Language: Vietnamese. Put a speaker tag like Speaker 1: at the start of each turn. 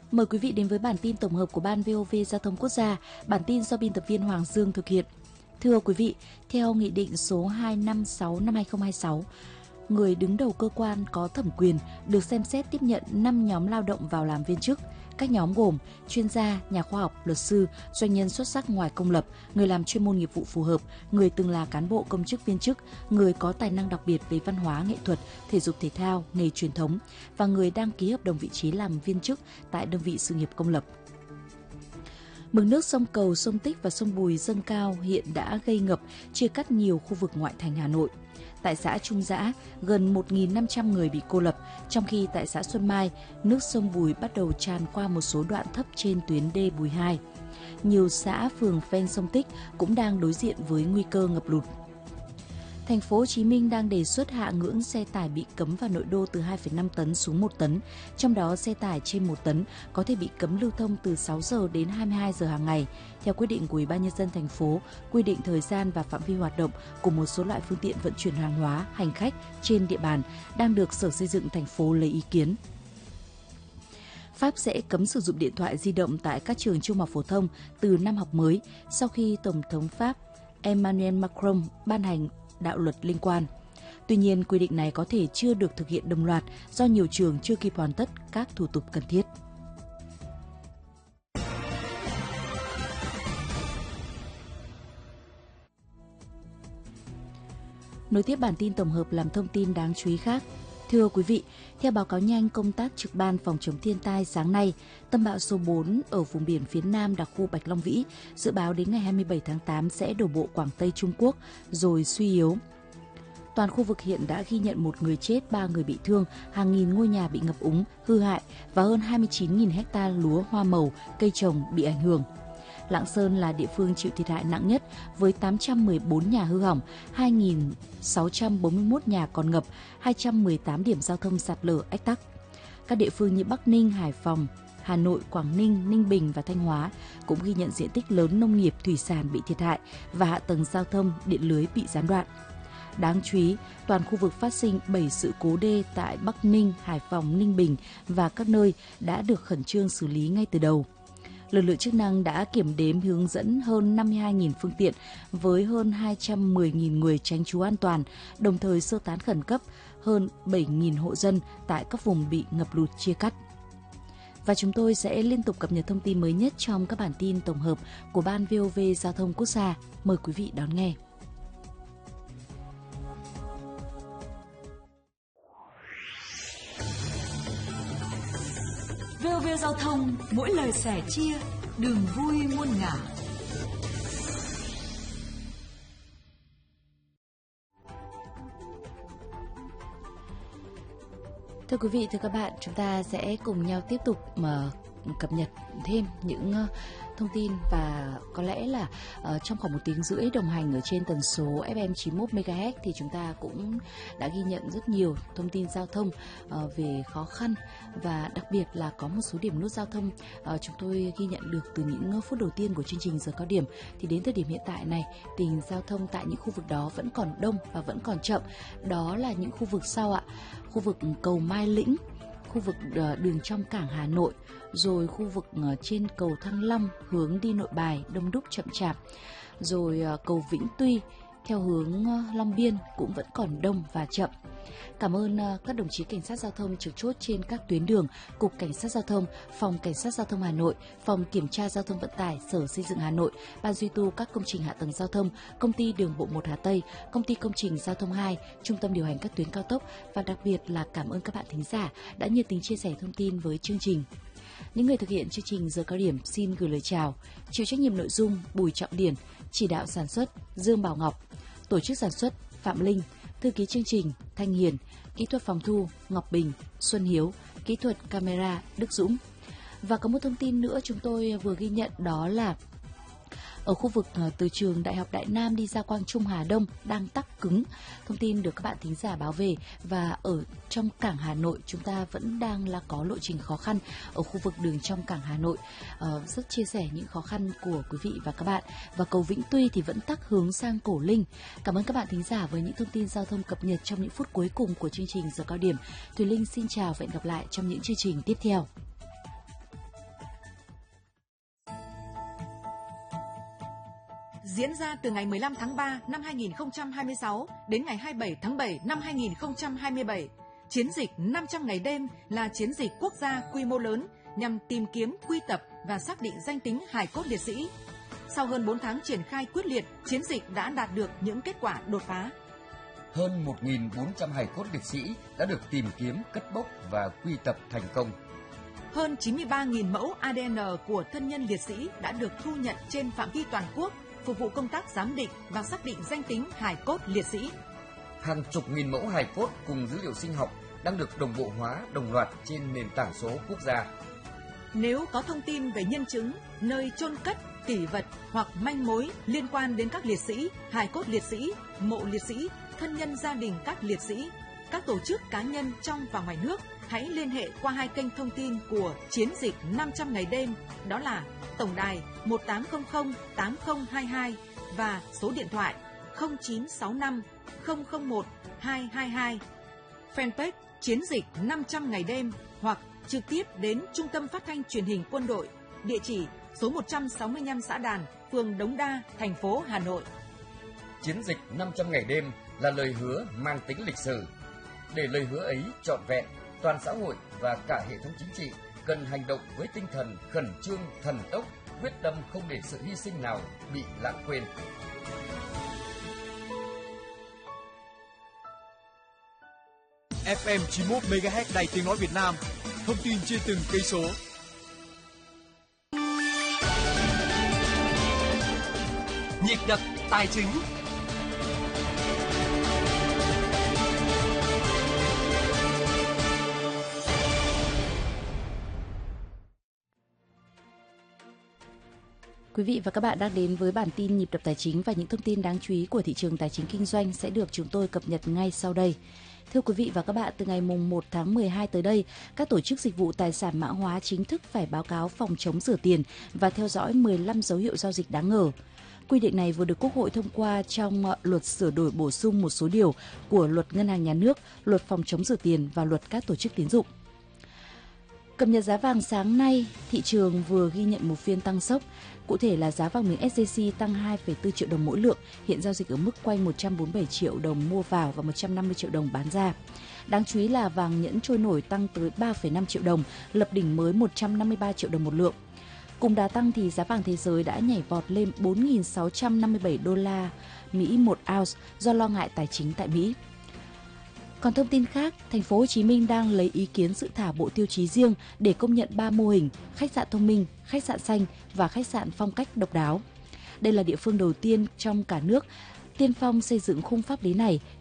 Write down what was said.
Speaker 1: Mời quý vị đến với bản tin tổng hợp của Ban VOV Giao thông Quốc gia. Bản tin do biên tập viên Hoàng Dương thực hiện. Thưa quý vị, theo Nghị định số 256 năm 2026, người đứng đầu cơ quan có thẩm quyền được xem xét tiếp nhận 5 nhóm lao động vào làm viên chức. Các nhóm gồm chuyên gia, nhà khoa học, luật sư, doanh nhân xuất sắc ngoài công lập, người làm chuyên môn nghiệp vụ phù hợp, người từng là cán bộ công chức viên chức, người có tài năng đặc biệt về văn hóa, nghệ thuật, thể dục thể thao, nghề truyền thống và người đăng ký hợp đồng vị trí làm viên chức tại đơn vị sự nghiệp công lập. Mực nước sông Cầu, sông Tích và sông Bùi dâng cao hiện đã gây ngập, chia cắt nhiều khu vực ngoại thành Hà Nội. Tại xã Trung Dã, gần 1.500 người bị cô lập, trong khi tại xã Xuân Mai, nước sông Bùi bắt đầu tràn qua một số đoạn thấp trên tuyến đê Bùi 2. Nhiều xã phường ven sông Tích cũng đang đối diện với nguy cơ ngập lụt. Thành phố Hồ Chí Minh đang đề xuất hạ ngưỡng xe tải bị cấm vào nội đô từ 2,5 tấn xuống 1 tấn, trong đó xe tải trên 1 tấn có thể bị cấm lưu thông từ 6 giờ đến 22 giờ hàng ngày. Theo quyết định của Ủy ban nhân dân thành phố, quy định thời gian và phạm vi hoạt động của một số loại phương tiện vận chuyển hàng hóa, hành khách trên địa bàn đang được Sở Xây dựng thành phố lấy ý kiến. Pháp sẽ cấm sử dụng điện thoại di động tại các trường trung học phổ thông từ năm học mới sau khi Tổng thống Pháp Emmanuel Macron ban hành đạo luật liên quan. Tuy nhiên, quy định này có thể chưa được thực hiện đồng loạt do nhiều trường chưa kịp hoàn tất các thủ tục cần thiết. Nối tiếp bản tin tổng hợp làm thông tin đáng chú ý khác. Thưa quý vị, theo báo cáo nhanh công tác trực ban phòng chống thiên tai sáng nay, tâm bão số 4 ở vùng biển phía Nam đặc khu Bạch Long Vĩ dự báo đến ngày 27 tháng 8 sẽ đổ bộ Quảng Tây Trung Quốc rồi suy yếu. Toàn khu vực hiện đã ghi nhận 1 người chết, 3 người bị thương, hàng nghìn ngôi nhà bị ngập úng, hư hại và hơn 29.000 hecta lúa hoa màu, cây trồng bị ảnh hưởng. Lạng Sơn là địa phương chịu thiệt hại nặng nhất với 814 nhà hư hỏng, 2.641 nhà còn ngập, 218 điểm giao thông sạt lở ách tắc. Các địa phương như Bắc Ninh, Hải Phòng, Hà Nội, Quảng Ninh, Ninh Bình và Thanh Hóa cũng ghi nhận diện tích lớn nông nghiệp, thủy sản bị thiệt hại và hạ tầng giao thông, điện lưới bị gián đoạn. Đáng chú ý, toàn khu vực phát sinh 7 sự cố đê tại Bắc Ninh, Hải Phòng, Ninh Bình và các nơi đã được khẩn trương xử lý ngay từ đầu. Lực lượng chức năng đã kiểm đếm hướng dẫn hơn 52.000 phương tiện với hơn 210.000 người tránh trú an toàn, đồng thời sơ tán khẩn cấp hơn 7.000 hộ dân tại các vùng bị ngập lụt chia cắt. Và chúng tôi sẽ liên tục cập nhật thông tin mới nhất trong các bản tin tổng hợp của Ban VOV Giao thông Quốc gia. Mời quý vị đón nghe.
Speaker 2: VOV Giao thông, mỗi lời sẻ chia, đường vui muôn ngả.
Speaker 1: Thưa quý vị, thưa các bạn, chúng ta sẽ cùng nhau tiếp tục cập nhật thêm những thông tin và có lẽ là trong khoảng 1 tiếng rưỡi đồng hành ở trên tần số FM 91 MHz thì chúng ta cũng đã ghi nhận rất nhiều thông tin giao thông về khó khăn và đặc biệt là có một số điểm nút giao thông chúng tôi ghi nhận được từ những phút đầu tiên của chương trình giờ cao điểm. Thì đến thời điểm hiện tại này, tình hình giao thông tại những khu vực đó vẫn còn đông và vẫn còn chậm. Đó là những khu vực sau ạ, khu vực cầu Mai Lĩnh, khu vực đường trong cảng Hà Nội, rồi khu vực trên cầu Thăng Long hướng đi Nội Bài đông đúc chậm chạp, rồi cầu Vĩnh Tuy theo hướng Long Biên cũng vẫn còn đông và chậm. Cảm ơn các đồng chí cảnh sát giao thông trực chốt trên các tuyến đường, Cục Cảnh sát Giao thông, Phòng Cảnh sát Giao thông Hà Nội, Phòng Kiểm tra Giao thông Vận tải, Sở Xây dựng Hà Nội, Ban duy tu các công trình hạ tầng giao thông, Công ty Đường bộ 1 Hà Tây, Công ty Công trình Giao thông 2, Trung tâm điều hành các tuyến cao tốc và đặc biệt là cảm ơn các bạn thính giả đã nhiệt tình chia sẻ thông tin với chương trình. Những người thực hiện chương trình giờ cao điểm xin gửi lời chào. Chịu trách nhiệm nội dung Bùi Trọng Điển, chỉ đạo sản xuất Dương Bảo Ngọc, tổ chức sản xuất Phạm Linh, thư ký chương trình Thanh Hiền, kỹ thuật phòng thu Ngọc Bình, Xuân Hiếu, kỹ thuật camera Đức Dũng. Và có một thông tin nữa chúng tôi vừa ghi nhận, đó là ở khu vực từ trường Đại học Đại Nam đi ra Quang Trung Hà Đông đang tắc cứng. Thông tin được các bạn thính giả báo về. Và ở trong cảng Hà Nội chúng ta vẫn đang là có lộ trình khó khăn ở khu vực đường trong cảng Hà Nội. Rất chia sẻ những khó khăn của quý vị và các bạn. Và cầu Vĩnh Tuy thì vẫn tắc hướng sang Cổ Linh. Cảm ơn các bạn thính giả với những thông tin giao thông cập nhật trong những phút cuối cùng của chương trình giờ cao điểm. Thùy Linh xin chào và hẹn gặp lại trong những chương trình tiếp theo.
Speaker 2: diễn ra từ ngày 15 tháng 3 năm 2026 đến ngày 27 tháng 7 năm 2027. Chiến dịch 500 ngày đêm là chiến dịch quốc gia quy mô lớn nhằm tìm kiếm, quy tập và xác định danh tính hài cốt liệt sĩ. Sau hơn 4 tháng triển khai quyết liệt, chiến dịch đã đạt được những kết quả đột phá.
Speaker 3: Hơn 1.400 hài cốt liệt sĩ đã được tìm kiếm, cất bốc và quy tập thành công.
Speaker 2: Hơn 93.000 mẫu ADN của thân nhân liệt sĩ đã được thu nhận trên phạm vi toàn quốc, phục vụ công tác giám định và xác định danh tính hài cốt liệt sĩ.
Speaker 3: Hàng chục nghìn mẫu hài cốt cùng dữ liệu sinh học đang được đồng bộ hóa đồng loạt trên nền tảng số quốc gia.
Speaker 2: Nếu có thông tin về nhân chứng, nơi chôn cất, kỷ vật hoặc manh mối liên quan đến các liệt sĩ, hài cốt liệt sĩ, mộ liệt sĩ, thân nhân gia đình các liệt sĩ, các tổ chức cá nhân trong và ngoài nước, hãy liên hệ qua hai kênh thông tin của chiến dịch 500 ngày đêm, đó là tổng đài 1800 8022 và số điện thoại 0965 001 222, fanpage chiến dịch 500 ngày đêm hoặc trực tiếp đến Trung tâm Phát thanh Truyền hình Quân đội, địa chỉ số 165 Xã Đàn, phường Đống Đa, thành phố Hà Nội.
Speaker 3: Chiến dịch 500 ngày đêm là lời hứa mang tính lịch sử. Để lời hứa ấy trọn vẹn, toàn xã hội và cả hệ thống chính trị cần hành động với tinh thần khẩn trương, thần tốc, quyết tâm không để sự hy sinh nào bị lãng quên.
Speaker 4: FM 91 MHz Đài Tiếng nói Việt Nam. Thông tin trên từng cây số.
Speaker 5: Nhịp đập tài chính.
Speaker 1: Quý vị và các bạn đang đến với bản tin nhịp đập tài chính và những thông tin đáng chú ý của thị trường tài chính kinh doanh sẽ được chúng tôi cập nhật ngay sau đây. Thưa quý vị và các bạn, từ ngày 1 tháng 12 tới đây, các tổ chức dịch vụ tài sản mã hóa chính thức phải báo cáo phòng chống rửa tiền và theo dõi 15 dấu hiệu giao dịch đáng ngờ. Quy định này vừa được Quốc hội thông qua trong luật sửa đổi bổ sung một số điều của luật Ngân hàng Nhà nước, luật phòng chống rửa tiền và luật các tổ chức tín dụng. Cập nhật giá vàng sáng nay, thị trường vừa ghi nhận một phiên tăng sốc. Cụ thể là giá vàng miếng SJC tăng 2,4 triệu đồng mỗi lượng, hiện giao dịch ở mức quanh 147 triệu đồng mua vào và 150 triệu đồng bán ra. Đáng chú ý là vàng nhẫn trôi nổi tăng tới 3,5 triệu đồng, lập đỉnh mới 153 triệu đồng một lượng. Cùng đà tăng thì giá vàng thế giới đã nhảy vọt lên 4.657 đô la Mỹ một ounce do lo ngại tài chính tại Mỹ. Còn thông tin khác, thành phố Hồ Chí Minh đang lấy ý kiến dự thảo bộ tiêu chí riêng để công nhận 3 mô hình khách sạn thông minh, khách sạn xanh và khách sạn phong cách độc đáo. Đây là địa phương đầu tiên trong cả nước tiên phong xây dựng khung pháp lý này